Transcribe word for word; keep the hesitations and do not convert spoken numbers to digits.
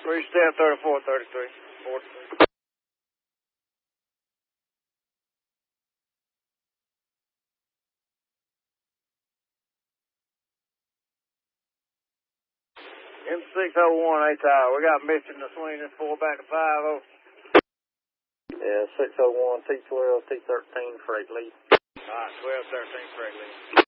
Three step, thirty-four, thirty-three. forty-three. M six oh one, eight tower. We got missing the swing this four back to five oh. Yeah, six oh one, T twelve, T thirteen, freight lead. Alright, twelve, thirteen, freight lead.